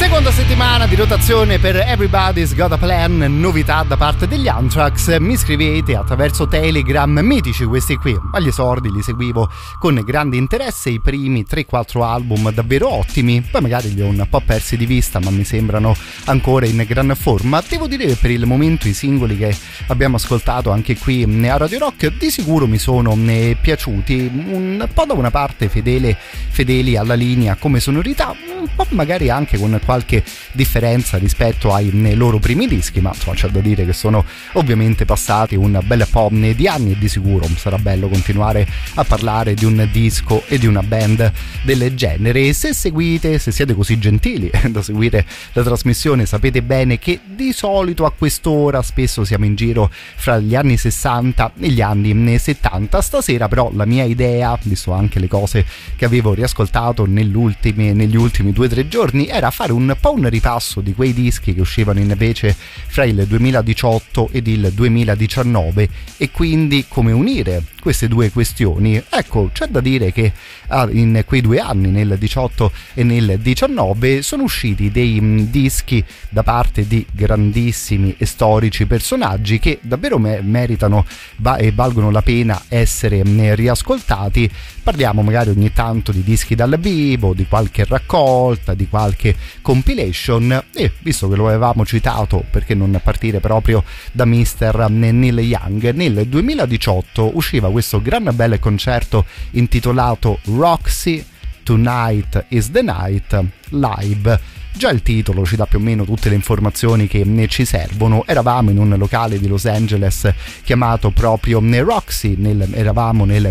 Seconda settimana di rotazione per Everybody's Got a Plan, novità da parte degli Anthrax. Mi scrivete attraverso Telegram, mitici questi qui. Agli esordi li seguivo con grande interesse, i primi 3-4 album davvero ottimi, poi magari li ho un po' persi di vista, ma mi sembrano ancora in gran forma. Devo dire che per il momento i singoli che abbiamo ascoltato anche qui a Radio Rock di sicuro mi sono piaciuti, un po' da una parte fedeli alla linea come sonorità, un po' magari anche con qualche differenza rispetto ai loro primi dischi, ma insomma c'è da dire che sono ovviamente passati un bel po' di anni e di sicuro sarà bello continuare a parlare di un disco e di una band del genere. Se siete così gentili da seguire la trasmissione, sapete bene che di solito a quest'ora spesso siamo in giro fra gli anni 60 e gli anni 70. Stasera però la mia idea, visto anche le cose che avevo riascoltato negli ultimi 2-3 giorni, era fare un po' un ripasso di quei dischi che uscivano invece fra il 2018 ed il 2019 e quindi come unire queste due questioni. Ecco, c'è da dire che in quei 2 anni, nel 18 e nel 19, sono usciti dei dischi da parte di grandissimi e storici personaggi che davvero meritano e valgono la pena essere riascoltati. Parliamo magari ogni tanto di dischi dal vivo, di qualche raccolta, di qualche compilation, e visto che lo avevamo citato, perché non partire proprio da Mr. Neil Young. Nel 2018 usciva questo gran bel concerto intitolato Roxy Tonight is the Night Live. Già il titolo ci dà più o meno tutte le informazioni che ne ci servono. Eravamo in un locale di Los Angeles chiamato proprio Roxy, eravamo nel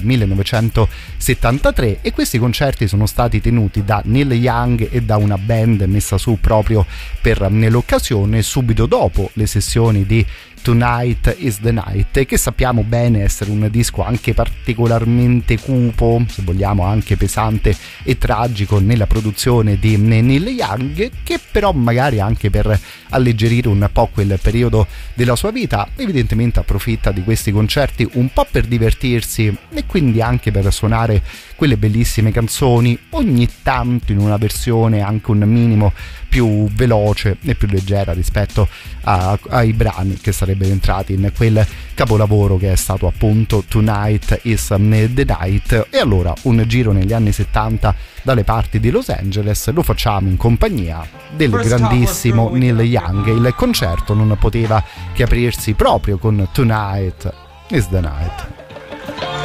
1973 e questi concerti sono stati tenuti da Neil Young e da una band messa su proprio per l'occasione subito dopo le sessioni di Tonight is the Night, che sappiamo bene essere un disco anche particolarmente cupo, se vogliamo anche pesante e tragico nella produzione di Neil Young, che però magari anche per alleggerire un po' quel periodo della sua vita evidentemente approfitta di questi concerti un po' per divertirsi e quindi anche per suonare quelle bellissime canzoni, ogni tanto in una versione anche un minimo più veloce e più leggera rispetto ai brani che sarebbero entrati in quel capolavoro che è stato appunto Tonight is the Night. E allora un giro negli anni 70 dalle parti di Los Angeles lo facciamo in compagnia del grandissimo Neil Young. Il concerto non poteva che aprirsi proprio con Tonight is the Night.